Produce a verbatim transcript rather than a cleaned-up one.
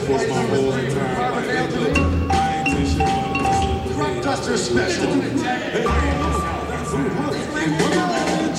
force my balls in time. Like, hey, look, I ain't take shit about it. Duster special.